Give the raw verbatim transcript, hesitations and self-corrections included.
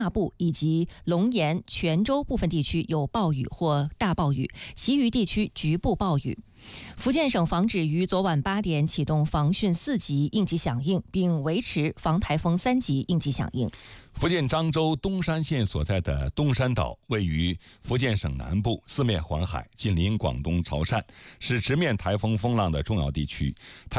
大部以及龙岩、泉州部分地区有暴雨或大暴雨，其余地区局部暴雨。福建省防指于昨晚八点启动防汛四级应急响应，并维持防台风三级应急响应。 福建漳州东山县所在的东山岛位于福建省南部，四面环海，近邻广东潮汕，是直面台风风浪的重要地区。台